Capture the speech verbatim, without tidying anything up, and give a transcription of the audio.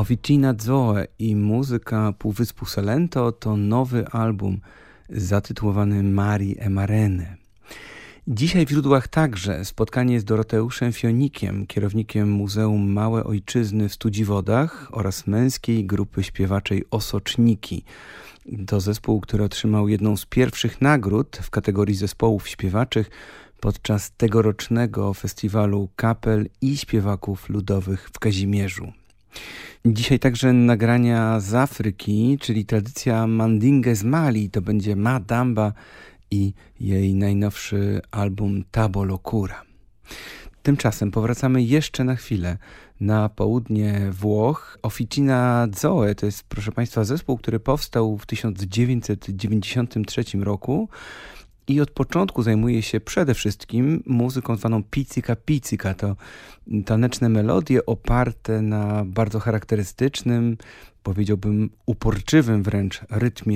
Officina Zoe i muzyka Półwyspu Salento to nowy album zatytułowany Mari e Marene. Dzisiaj w źródłach także spotkanie z Doroteuszem Fionikiem, kierownikiem Muzeum Małe Ojczyzny w Studziwodach oraz męskiej grupy śpiewaczej Osoczniki. To zespół, który otrzymał jedną z pierwszych nagród w kategorii zespołów śpiewaczych podczas tegorocznego festiwalu kapel i śpiewaków ludowych w Kazimierzu. Dzisiaj także nagrania z Afryki, czyli tradycja Mandingue z Mali, to będzie Ma Damba i jej najnowszy album Tabo Locura. Tymczasem powracamy jeszcze na chwilę na południe Włoch. Officina Zoe to jest, proszę Państwa, zespół, który powstał w tysiąc dziewięćset dziewięćdziesiątym trzecim roku i od początku zajmuje się przede wszystkim muzyką zwaną pizzica pizzica. To taneczne melodie oparte na bardzo charakterystycznym, powiedziałbym uporczywym wręcz rytmie